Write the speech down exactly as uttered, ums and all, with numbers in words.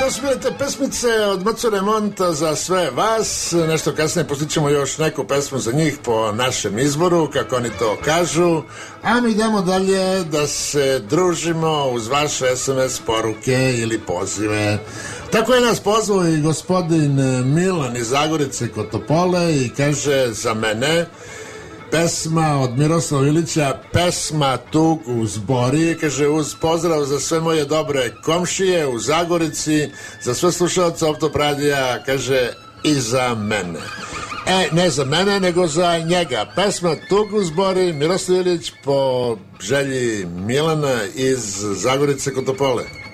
to su bile te pesmice od Mrco Remonta za sve vas. Nešto kasnije pustit ćemo još neku pesmu za njih po našem izboru, kako oni to kažu. A mi idemo dalje da se družimo uz vaše es em es poruke ili pozive. Tako je nas pozvao i gospodin Milan iz Zagorice kod Topole i kaže za mene pesma od Miroslava Ilića, pesma Tugu zbori, kaže uz pozdrav za sve moje dobre komšije u Zagorici, za sve slušalce Optop radija, kaže i za mene. E, ne za mene, nego za njega. Pesma Tugu zbori, Miroslav Ilić po želji Milana iz Zagorice kod Topole.